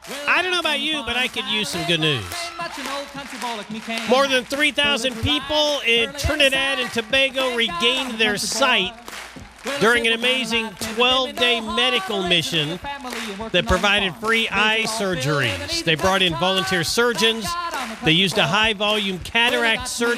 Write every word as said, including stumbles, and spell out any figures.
I don't know about you, but I could use some good news. More than three thousand people in Trinidad and Tobago regained their sight during an amazing twelve-day medical mission that provided free eye surgeries. They brought in volunteer surgeons. They used a high-volume cataract surgery